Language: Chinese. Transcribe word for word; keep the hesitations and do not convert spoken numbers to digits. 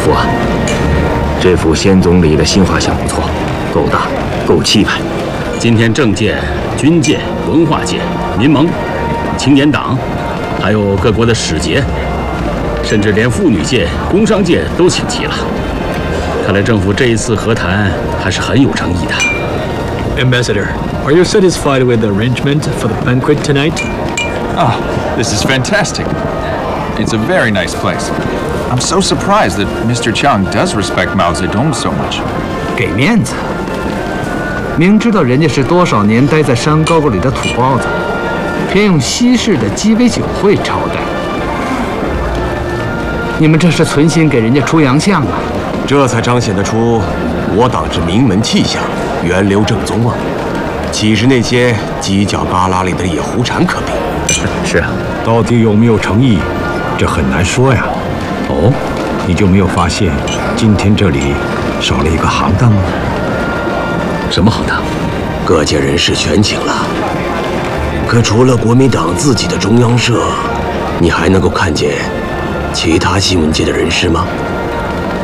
父啊，这幅先总理的新画像不错，够大，够气派。 今天政界、军界、文化界、民盟、青年党，还有各国的使节，甚至连妇女界、工商界都请齐了。看来政府这一次和谈还是很有诚意的。 Ambassador, are you satisfied with the arrangement for the banquet tonight? Oh, this is fantastic. It's a very nice place. I'm so surprised that Mister Chiang does respect Mao Zedong so much. 给面子，明知道人家是多少年待在山沟沟里的土包子，偏用西式的鸡尾酒会招待。你们这是存心给人家出洋相啊！ 这才彰显得出我党之名门气象，源流正宗啊！岂是那些犄角旮旯里的野狐禅可比？ 是啊， 到底有没有诚意，这很难说呀。哦，你就没有发现今天这里少了一个行当吗？ 什么行当？ 各界人士全请了，可除了国民党自己的中央社，你还能够看见其他新闻界的人士吗？